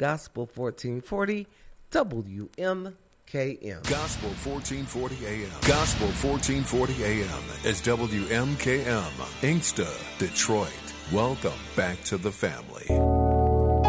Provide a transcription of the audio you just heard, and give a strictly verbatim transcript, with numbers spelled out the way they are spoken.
Gospel fourteen forty W M K M. Gospel fourteen forty A M. Gospel fourteen forty A M is W M K M, Inkster, Detroit. Welcome back to the family.